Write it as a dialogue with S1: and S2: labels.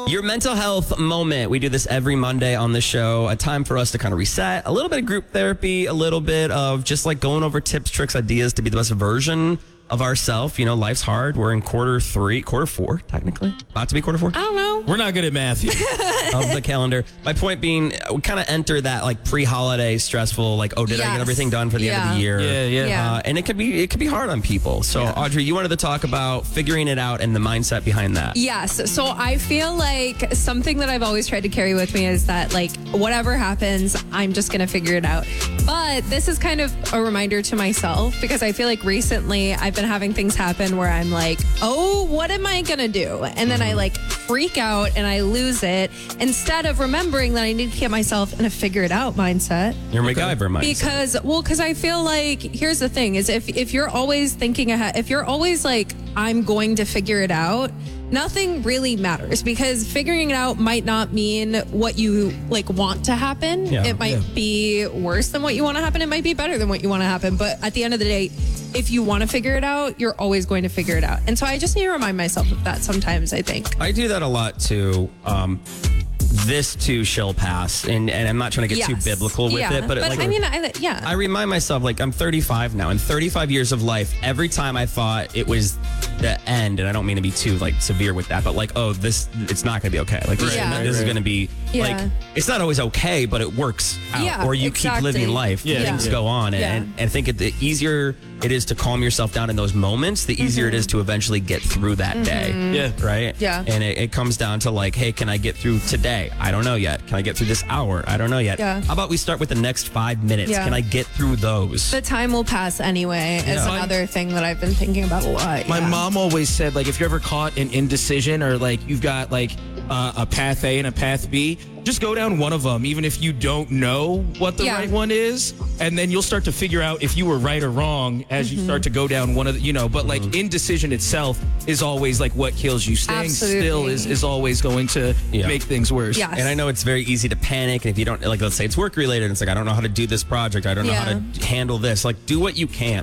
S1: Your mental health moment. We do this every Monday on the show. A time for us to kind of reset. A little bit of group therapy, a little bit of just like going over tips, tricks, ideas to be the best version of ourselves. You know, life's hard. We're in quarter four, technically. About to be quarter four.
S2: I don't know.
S3: We're not good at math here.
S1: Of the calendar. My point being, we kind of enter that like pre-holiday stressful, like, oh, did I get everything done for the end of the year?
S3: Yeah.
S1: And it could be hard on people. So Audrey, you wanted to talk about figuring it out and the mindset behind that.
S2: Yes. So I feel like something that I've always tried to carry with me is that, like, whatever happens, I'm just going to figure it out. But this is kind of a reminder to myself, because I feel like recently I've been having things happen where I'm like, oh, what am I going to do? And then I like freak out and I lose it, instead of remembering that I need to get myself in a figure it out mindset.
S1: Your MacGyver mindset.
S2: Because I feel like, here's the thing, is if you're always thinking ahead, if you're always like, I'm going to figure it out, nothing really matters, because figuring it out might not mean what you like want to happen. It might be worse than what you want to happen. It might be better than what you want to happen. But at the end of the day, if you want to figure it out, you're always going to figure it out. And so I just need to remind myself of that sometimes, I think.
S1: I do that a lot too. This too shall pass, and I'm not trying to get too biblical with it, but like,
S2: I mean,
S1: I remind myself, like, I'm 35 now. In 35 years of life, every time I thought it was the end, and I don't mean to be too like severe with that, but like, oh, it's not going to be okay. Like, this is going to be like, it's not always okay, but it works out, or you keep living life. Things go on, and I think the easier it is to calm yourself down in those moments, the easier it is to eventually get through that day. Right? And it comes down to like, hey, can I get through today? I don't know yet. Can I get through this hour? I don't know yet. How about we start with the next 5 minutes? Can I get through those?
S2: The time will pass anyway is another thing that I've been thinking about a lot.
S3: My mom always said, like, if you're ever caught in indecision, or like you've got like a path A and a path B, just go down one of them, even if you don't know what the right one is. And then you'll start to figure out if you were right or wrong as you start to go down one of the, but like indecision itself is always like what kills you. Staying still is always going to make things worse.
S1: And I know it's very easy to panic. And if you don't, like, let's say it's work related, it's like, I don't know how to do this project. I don't know how to handle this. Like, do what you can.